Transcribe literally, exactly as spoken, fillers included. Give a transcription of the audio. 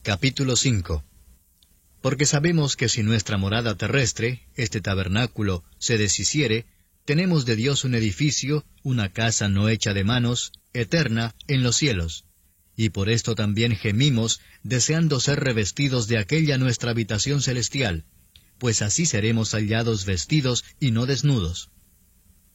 Capítulo cinco. Porque sabemos que si nuestra morada terrestre, este tabernáculo, se deshiciere, tenemos de Dios un edificio, una casa no hecha de manos, eterna, en los cielos. Y por esto también gemimos, deseando ser revestidos de aquella nuestra habitación celestial, pues así seremos hallados vestidos y no desnudos.